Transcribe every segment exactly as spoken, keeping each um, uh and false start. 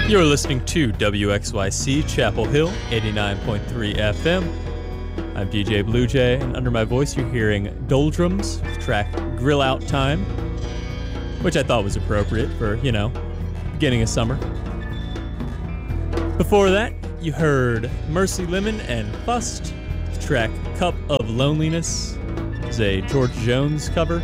You're listening to W X Y C Chapel Hill, eighty-nine point three F M. I'm D J Blue Jay, and under my voice you're hearing Doldrums, track Grill Out Time, which I thought was appropriate for, you know, beginning of summer. Before that, you heard Mercy Lemon and Fust, the track Cup of Loneliness. It's a George Jones cover.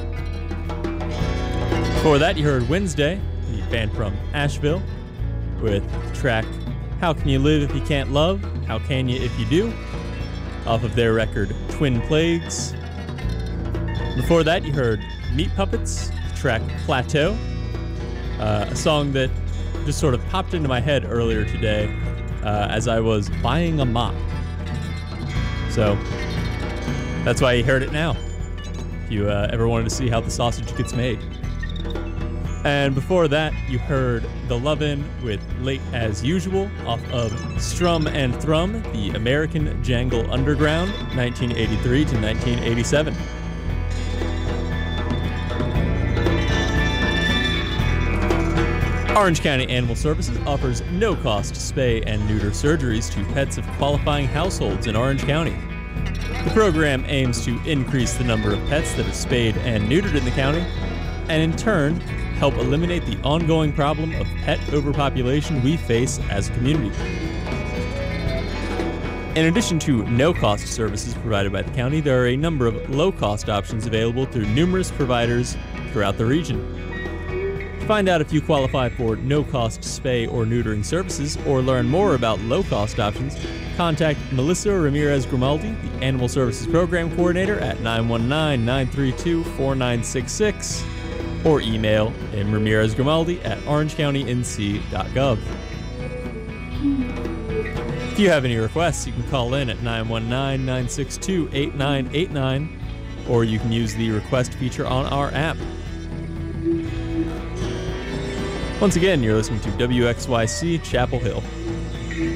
Before that, you heard Wednesday, the band from Asheville, with the track How Can You Live If You Can't Love? How Can You If You Do? Off of their record Twin Plagues. Before that, you heard Meat Puppets, the track Plateau, uh, a song that just sort of popped into my head earlier today uh, as I was buying a mop. So that's why you heard it now, if you uh, ever wanted to see how the sausage gets made. And before that, you heard The Lovin' with Late As Usual off of Strum and Thrum, the American Jangle Underground, nineteen eighty-three to nineteen eighty-seven. Orange County Animal Services offers no-cost spay and neuter surgeries to pets of qualifying households in Orange County. The program aims to increase the number of pets that are spayed and neutered in the county, and in turn, help eliminate the ongoing problem of pet overpopulation we face as a community. In addition to no-cost services provided by the county, there are a number of low-cost options available through numerous providers throughout the region. To find out if you qualify for no-cost spay or neutering services, or learn more about low-cost options, contact Melissa Ramirez Grimaldi, the Animal Services Program Coordinator, at nine one nine, nine three two, four nine six six. Or email M. Ramirez Grimaldi at orange county n c dot gov. If you have any requests, you can call in at nine one nine, nine six two, eight nine eight nine, or you can use the request feature on our app. Once again, you're listening to W X Y C Chapel Hill.